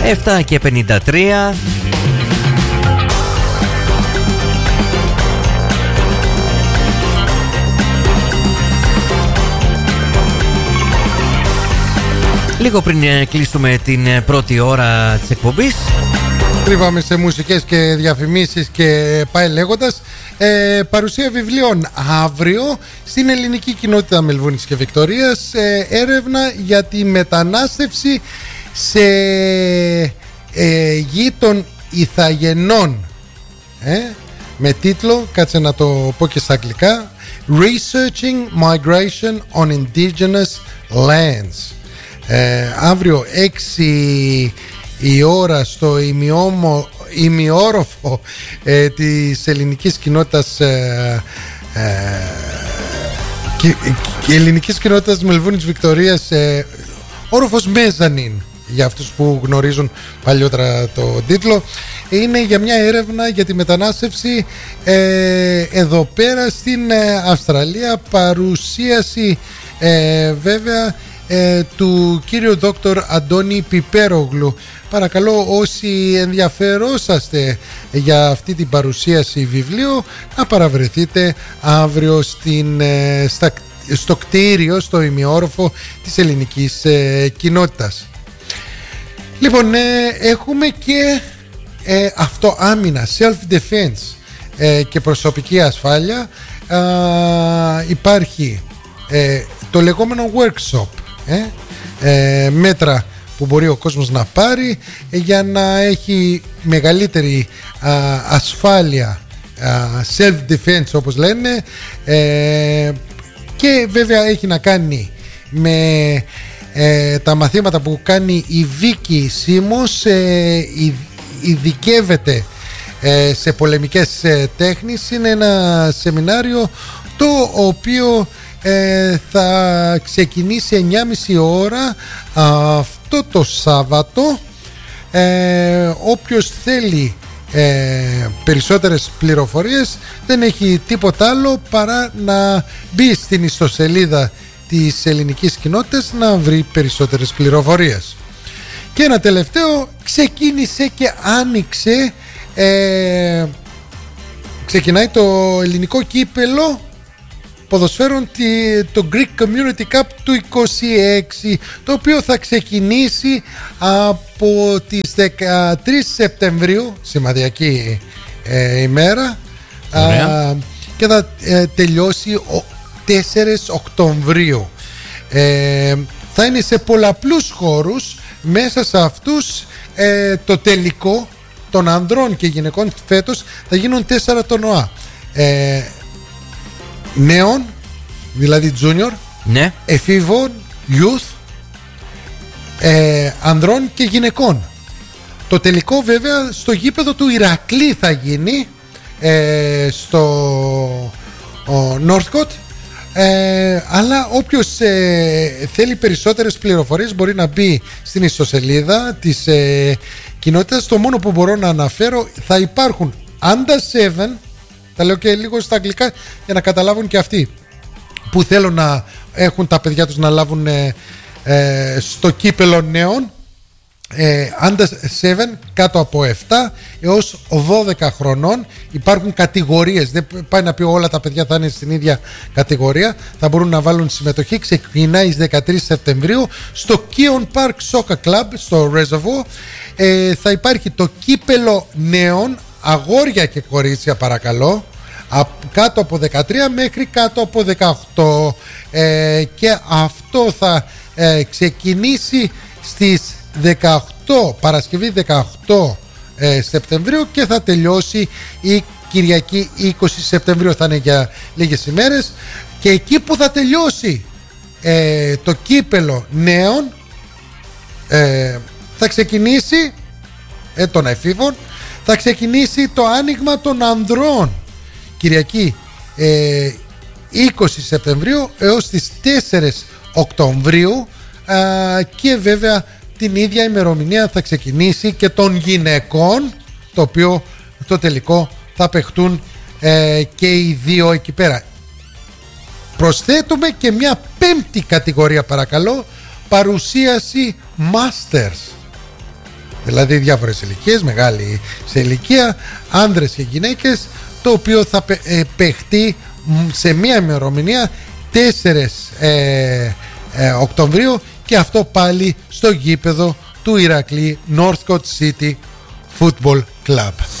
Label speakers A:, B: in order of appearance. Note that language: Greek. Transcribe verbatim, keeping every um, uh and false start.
A: επτά και πενήντα τρία. Λίγο πριν κλείσουμε την πρώτη ώρα της εκπομπής,
B: τρίβαμε σε μουσικές και διαφημίσεις και πάει λέγοντας. ε, Παρουσία βιβλίων αύριο στην ελληνική κοινότητα Μελβούνης και Βικτωρίας. ε, Έρευνα για τη μετανάστευση σε ε, γη των Ιθαγενών, ε, με τίτλο, κάτσε να το πω και στα αγγλικά, Researching Migration on Indigenous Lands. ε, Αύριο έξι η ώρα στο ημιόμο, ημιόροφο ε, της ελληνικής κοινότητας ε, ε, και, και ελληνικής κοινότητας Μελβούνης Βικτωρίας, ε, όροφος Μέζανιν, για αυτούς που γνωρίζουν παλιότερα το τίτλο. Είναι για μια έρευνα για τη μετανάστευση ε, εδώ πέρα στην ε, Αυστραλία. Παρουσίαση ε, βέβαια ε, του κύριου δόκτωρ Αντώνη Πιπέρογλου. Παρακαλώ, όσοι ενδιαφερόσαστε για αυτή την παρουσίαση βιβλίου, να παραβρεθείτε αύριο στην, ε, στα, στο κτίριο, στο ημιόροφο της ελληνικής ε, κοινότητας. Λοιπόν, ε, έχουμε και ε, αυτοάμυνα, self-defense ε, και προσωπική ασφάλεια. ε, Υπάρχει ε, το λεγόμενο workshop, ε, ε, μέτρα που μπορεί ο κόσμος να πάρει για να έχει μεγαλύτερη α, ασφάλεια, α, self-defense όπως λένε, ε, και βέβαια έχει να κάνει με ε, τα μαθήματα που κάνει η Βίκη Σίμος. ε, ειδικεύεται ε, σε πολεμικές ε, τέχνες. Είναι ένα σεμινάριο το οποίο ε, θα ξεκινήσει εννιά και μισή ώρα αυτό το Σάββατο. ε, Όποιος θέλει ε, περισσότερες πληροφορίες, δεν έχει τίποτα άλλο παρά να μπει στην ιστοσελίδα της ελληνικής κοινότητας να βρει περισσότερες πληροφορίες. Και ένα τελευταίο, ξεκίνησε και άνοιξε ε, ξεκινάει το ελληνικό κύπελο ποδοσφαίρων, το Greek Community Cup του είκοσι έξι, το οποίο θα ξεκινήσει από τις δεκατρείς Σεπτεμβρίου, σημαδιακή ε, ημέρα, α, και θα ε, τελειώσει ο τέσσερις Οκτωβρίου. ε, Θα είναι σε πολλαπλούς χώρους. Μέσα σε αυτούς ε, το τελικό των ανδρών και γυναικών φέτος θα γίνουν τέσσερα τονοά. ε, Νέων, δηλαδή junior,
A: ναι,
B: εφήβων, youth, ε, ανδρών και γυναικών. Το τελικό βέβαια στο γήπεδο του Ηρακλή θα γίνει, ε, στο Northcote. Ε, αλλά όποιος ε, θέλει περισσότερες πληροφορίες μπορεί να μπει στην ιστοσελίδα της ε, κοινότητας. Το μόνο που μπορώ να αναφέρω, θα υπάρχουν under seven, τα λέω και λίγο στα αγγλικά για να καταλάβουν και αυτοί που θέλουν να έχουν τα παιδιά τους να λάβουν ε, ε, στο κύπελο νέων, ε, under seven, κάτω από επτά έως δώδεκα χρονών. Υπάρχουν κατηγορίες, δεν πάει να πει όλα τα παιδιά θα είναι στην ίδια κατηγορία, θα μπορούν να βάλουν συμμετοχή. Ξεκινάει στις δεκατρείς Σεπτεμβρίου στο Keon Park Soccer Club στο Reservoir. ε, θα υπάρχει το κύπελο νέων, αγόρια και κορίτσια παρακαλώ, κάτω από δεκατρία μέχρι κάτω από δεκαοκτώ, ε, και αυτό θα ε, ξεκινήσει στις δεκαοκτώ, Παρασκευή δεκαοκτώ ε, Σεπτεμβρίου και θα τελειώσει η Κυριακή είκοσι Σεπτεμβρίου. Θα είναι για λίγες ημέρες, και εκεί που θα τελειώσει ε, το κύπελο νέων ε, θα ξεκινήσει ε, των εφήβων, θα ξεκινήσει το άνοιγμα των ανδρών Κυριακή ε, είκοσι Σεπτεμβρίου έως τις τέσσερις Οκτωβρίου, α, και βέβαια την ίδια ημερομηνία θα ξεκινήσει και των γυναικών, το οποίο το τελικό θα παιχτούν ε, και οι δύο εκεί πέρα. Προσθέτουμε και μια πέμπτη κατηγορία παρακαλώ, παρουσίαση Masters. δηλαδή διάφορες ηλικίες, μεγάλοι σε ηλικία, άνδρες και γυναίκες, το οποίο θα παιχτεί σε μία ημερομηνία τέσσερις ε, ε, Οκτωβρίου, και αυτό πάλι στο γήπεδο του Ηρακλή Northcote City Football Club.